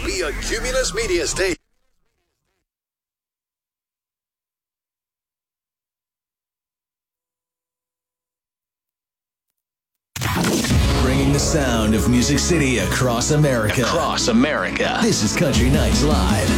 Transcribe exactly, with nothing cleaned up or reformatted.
be a Cumulus Media station. Bringing the sound of Music City across America. Across America. This is Country Nights Live.